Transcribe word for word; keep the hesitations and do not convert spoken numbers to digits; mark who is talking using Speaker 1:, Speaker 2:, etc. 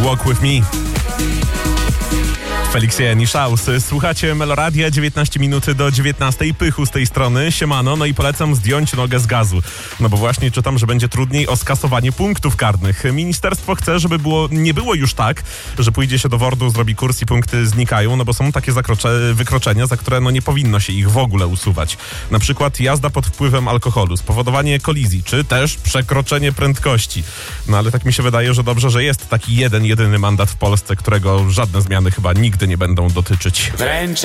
Speaker 1: Walk With Me. Felix Jen i Szaus. Słuchacie Meloradia, dziewiętnaście minut do dziewiętnastej. Pychu z tej strony, siemano. No i polecam zdjąć nogę z gazu. No bo właśnie czytam, że będzie trudniej o skasowanie punktów karnych. Ministerstwo chce, żeby było, nie było już tak, że pójdzie się do wordu, zrobi kurs i punkty znikają, no bo są takie zakrocze, wykroczenia, za które no nie powinno się ich w ogóle usuwać. Na przykład jazda pod wpływem alkoholu, spowodowanie kolizji, czy też przekroczenie prędkości. No ale tak mi się wydaje, że dobrze, że jest taki jeden, jedyny mandat w Polsce, którego żadne zmiany chyba nigdy nie będą dotyczyć.
Speaker 2: Wręcz